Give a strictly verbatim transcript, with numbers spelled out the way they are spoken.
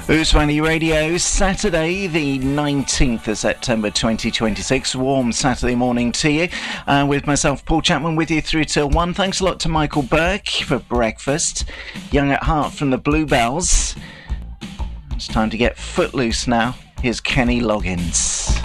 Uswani Radio, Saturday the nineteenth of September twenty twenty-six. Warm Saturday morning to you. Uh, with myself, Paul Chapman, with you through till one. Thanks a lot to Michael Burke for breakfast. Young at Heart from the Bluebells. It's time to get footloose now. Here's Kenny Loggins.